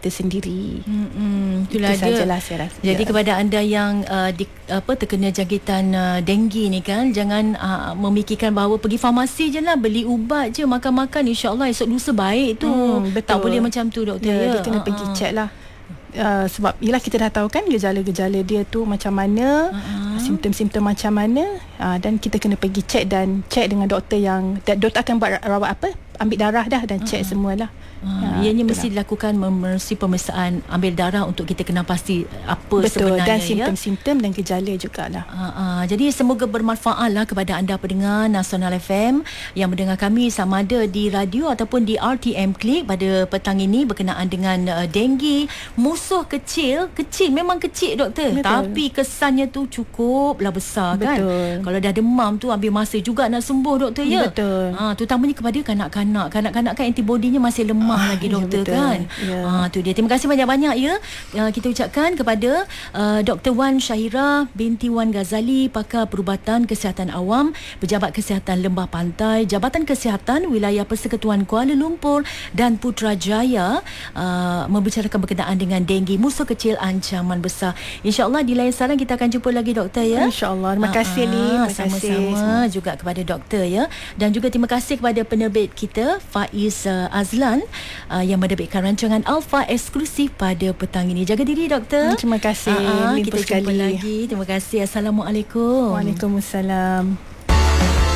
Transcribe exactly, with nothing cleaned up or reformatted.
kita sendiri. Hmm, itulah Itu dia. sajalah saya rasa. Jadi ya. kepada anda yang uh, di, apa terkena jangkitan uh, denggi ni kan, jangan uh, memikirkan bahawa pergi farmasi je lah, beli ubat je, makan-makan, insya-Allah esok lusa baik tu. Hmm, betul. Tak boleh macam tu doktor Ya, ya. dia kena uh-huh. pergi check lah. Uh, sebab yelah kita dah tahu kan gejala-gejala dia tu macam mana, uh-huh. simptom-simptom macam mana, uh, dan kita kena pergi check dan check dengan doktor yang doktor akan buat rawat apa, ambil darah dah dan check uh-huh. semualah. Ha, ianya mesti dilakukan memerlukan pemeriksaan ambil darah untuk kita kenal pasti apa betul, sebenarnya dan simptom-simptom ya? dan gejala jugalah. Ha, ha, jadi semoga bermanfaatlah kepada anda pendengar Nasional F M yang mendengar kami sama ada di radio ataupun di R T M Click pada petang ini berkenaan dengan uh, denggi. Musuh kecil, kecil memang kecil doktor, betul. Tapi kesannya tu cukuplah besar kan. Betul. Kalau dah demam tu ambil masa juga nak sembuh doktor ya. Betul. Ha, terutamanya kepada kanak-kanak. Kanak-kanak kan antibodinya masih lemah ah, lagi doktor ya, kan. Ya. Ah tu dia. Terima kasih banyak-banyak ya. Uh, kita ucapkan kepada uh, Doktor Wan Syahira binti Wan Ghazali, pakar perubatan kesihatan awam, Pejabat Kesihatan Lembah Pantai, Jabatan Kesihatan Wilayah Persekutuan Kuala Lumpur dan Putrajaya, uh, membicarakan berkenaan dengan denggi, musuh kecil ancaman besar. InsyaAllah di lain saran kita akan jumpa lagi doktor ya. InsyaAllah. Terima kasih Li. Terima sama-sama kasih. juga kepada doktor ya. Dan juga terima kasih kepada penerbit kita Faiz uh, Azlan uh, yang menerbitkan rancangan Alpha eksklusif pada petang ini. Jaga diri doktor. Terima kasih. Uh, uh, kita sekali. jumpa lagi. Terima kasih. Assalamualaikum. Waalaikumsalam.